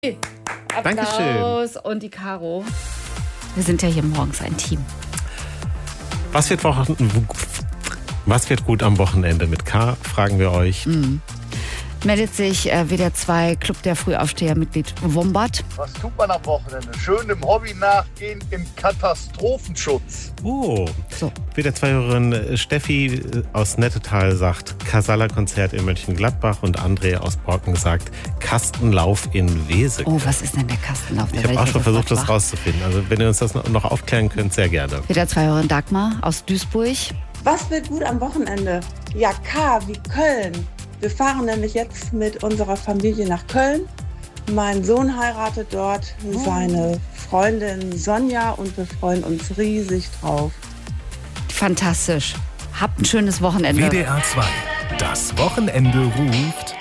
Applaus. Dankeschön. Und die Caro. Wir sind ja hier morgens ein Team. Was wird gut am Wochenende mit K, fragen wir euch. Meldet sich WDR 2 Club der Frühaufsteher-Mitglied Wombat. Was tut man am Wochenende? Schön dem Hobby nachgehen im Katastrophenschutz. Oh, So. WDR 2-Hörerin Steffi aus Nettetal sagt Casala-Konzert in Mönchengladbach und André aus Borken sagt Kastenlauf in Wesel. Oh, was ist denn der Kastenlauf? Ich habe auch schon versucht, das rauszufinden. Also wenn ihr uns das noch aufklären könnt, sehr gerne. WDR 2-Hörerin Dagmar aus Duisburg. Was wird gut am Wochenende? Ja, K wie Köln. Wir fahren nämlich jetzt mit unserer Familie nach Köln. Mein Sohn heiratet dort seine Freundin Sonja und wir freuen uns riesig drauf. Fantastisch. Habt ein schönes Wochenende. WDR 2. Das Wochenende ruft